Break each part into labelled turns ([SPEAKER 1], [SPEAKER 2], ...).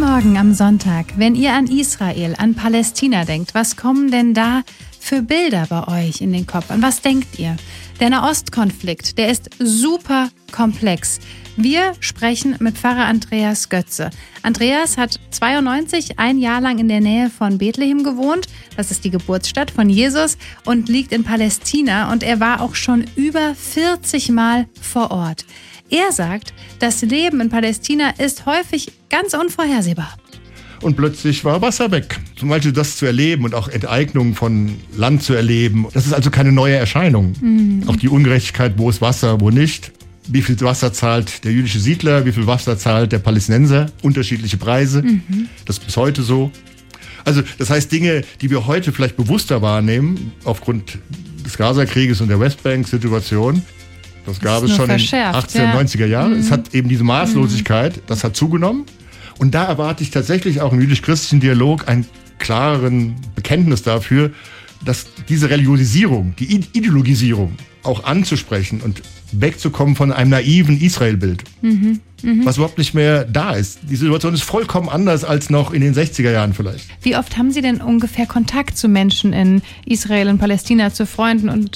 [SPEAKER 1] Morgen am Sonntag, wenn ihr an Israel, an Palästina denkt, was kommen denn da für Bilder bei euch in den Kopf? An was denkt ihr? Der Nahostkonflikt, der ist super komplex. Wir sprechen mit Pfarrer Andreas Götze. Andreas hat 92 ein Jahr lang in der Nähe von Bethlehem gewohnt. Das ist die Geburtsstadt von Jesus und liegt in Palästina. Und er war auch schon über 40 Mal vor Ort. Er sagt, das Leben in Palästina ist häufig ganz unvorhersehbar.
[SPEAKER 2] Und plötzlich war Wasser weg. Zum Beispiel das zu erleben und auch Enteignung von Land zu erleben. Das ist also keine neue Erscheinung. Auch die Ungerechtigkeit, wo ist Wasser, wo nicht. Wie viel Wasser zahlt der jüdische Siedler, wie viel Wasser zahlt der Palästinenser. Unterschiedliche Preise. Das ist bis heute so. Also das heißt, Dinge, die wir heute vielleicht bewusster wahrnehmen, aufgrund des Gaza-Krieges und der Westbank-Situation, das gab es schon in den 80er, 90er Jahren. Es hat eben diese Maßlosigkeit, das hat zugenommen. Und da erwarte ich tatsächlich auch im jüdisch-christlichen Dialog einen klareren Bekenntnis dafür, dass diese Religiosisierung, die Ideologisierung auch anzusprechen und wegzukommen von einem naiven Israel-Bild, was überhaupt nicht mehr da ist. Die Situation ist vollkommen anders als noch in den 60er Jahren vielleicht.
[SPEAKER 1] Wie oft haben Sie denn ungefähr Kontakt zu Menschen in Israel und Palästina, zu Freunden und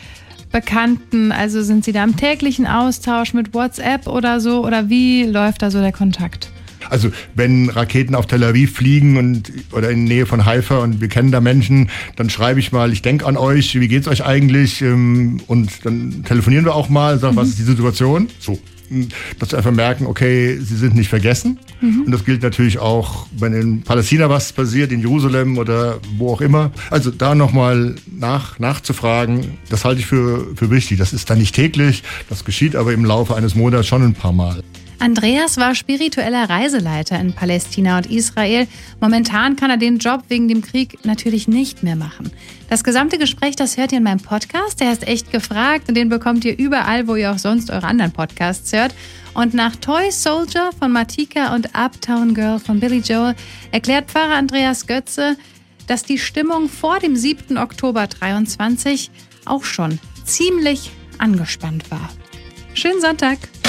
[SPEAKER 1] Bekannten? Also sind Sie da im täglichen Austausch mit WhatsApp oder so? Oder wie läuft da so der Kontakt?
[SPEAKER 2] Also wenn Raketen auf Tel Aviv fliegen oder in der Nähe von Haifa und wir kennen da Menschen, dann schreibe ich mal, ich denke an euch, wie geht's euch eigentlich? Und dann telefonieren wir auch mal, sagen, was ist die Situation? So, dass wir einfach merken, okay, sie sind nicht vergessen. Und das gilt natürlich auch, wenn in Palästina was passiert, in Jerusalem oder wo auch immer. Also da nochmal nachzufragen, das halte ich für wichtig. Das ist dann nicht täglich, das geschieht aber im Laufe eines Monats schon ein paar Mal.
[SPEAKER 1] Andreas war spiritueller Reiseleiter in Palästina und Israel. Momentan kann er den Job wegen dem Krieg natürlich nicht mehr machen. Das gesamte Gespräch, das hört ihr in meinem Podcast. Der heißt Echt gefragt und den bekommt ihr überall, wo ihr auch sonst eure anderen Podcasts hört. Und nach Toy Soldier von Matika und Uptown Girl von Billy Joel erklärt Pfarrer Andreas Götze, dass die Stimmung vor dem 7. Oktober 23 auch schon ziemlich angespannt war. Schönen Sonntag!